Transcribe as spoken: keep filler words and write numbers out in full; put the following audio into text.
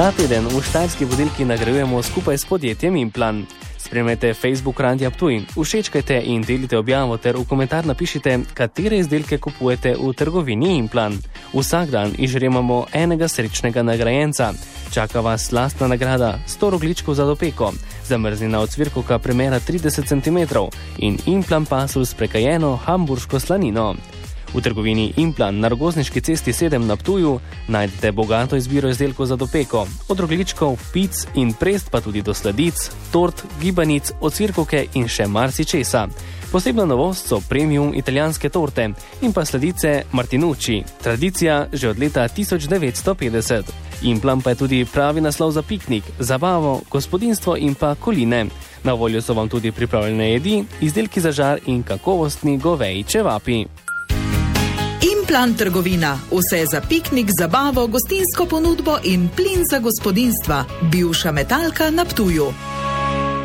Ta teden v Štajerski vodilki nagrajujemo skupaj s podjetjem Implan. Spremljajte Facebook Radia Ptuj, všečkajte in delite objavo ter v komentar napišite, katere izdelke kupujete v trgovini Implan. Vsak dan izžremamo enega srečnega nagrajenca. Čaka vas lastna nagrada sto rogljičkov za dopeko, zamrznjena ocvirkovka premera trideset centimetrov in Implan pasulj s prekajeno hamburško slanino. V trgovini Implan na Rogozniški cesti sedem na Ptuju najdete bogato izbiro izdelkov za dopeko, od rogljičkov, pic in prest pa tudi do sladic, tort, gibanic, ocvirkovke in še marsičesa. Posebna novost so premium italijanske torte in pa sladice Martinucci, tradicija že od leta tisoč devetsto petdeset. Implan pa je tudi pravi naslov za piknik, zabavo, gospodinjstvo in pa koline. Na voljo so vam tudi pripravljene jedi, izdelki za žar in kakovostni goveji čevapi. Implan trgovina. Vse za piknik, zabavo, gostinsko ponudbo in plin za gospodinjstva. Bivša metalka na Ptuju.